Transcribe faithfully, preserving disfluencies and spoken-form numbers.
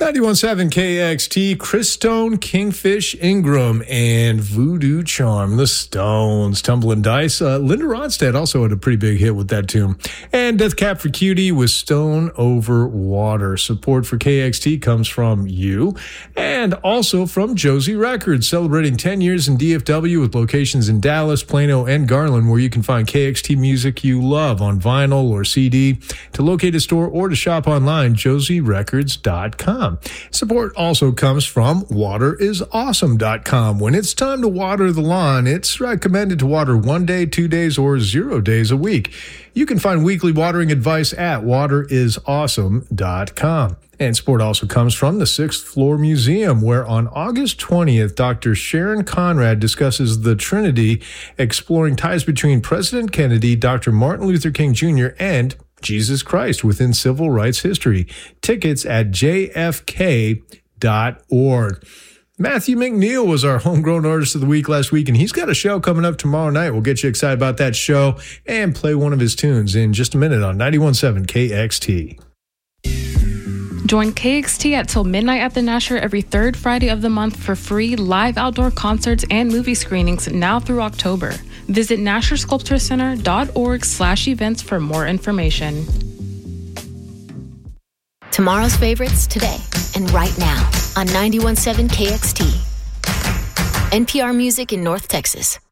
ninety-one point seven K X T, Chris Stone, Kingfish Ingram, and Voodoo Charm, the Stones, Tumbling Dice. Uh, Linda Ronstadt also had a pretty big hit with that tune. And Death Cab for Cutie with Stone Over Water. Support for K X T comes from you and also from Josie Records, celebrating ten years in D F W with locations in Dallas, Plano, and Garland, where you can find K X T music you love on vinyl or C D. To locate a store or to shop online, josie records dot com. Support also comes from water is awesome dot com. When it's time to water the lawn, it's recommended to water one day, two days, or zero days a week. You can find weekly watering advice at water is awesome dot com. And support also comes from the Sixth Floor Museum, where on August twentieth, Doctor Sharon Conrad discusses the Trinity, exploring ties between President Kennedy, Doctor Martin Luther King Junior, and Jesus Christ within civil rights history. Tickets at j f k dot org. Matthew McNeil was our homegrown artist of the week last week, and he's got a show coming up tomorrow night. We'll get you excited about that show and play one of his tunes in just a minute on ninety-one point seven K X T. Join K X T at till midnight at the Nasher every third Friday of the month for free live outdoor concerts and movie screenings now through October. Visit nasher sculpture center dot org slash events for more information. Tomorrow's favorites today and right now on ninety-one point seven K X T. N P R Music in North Texas.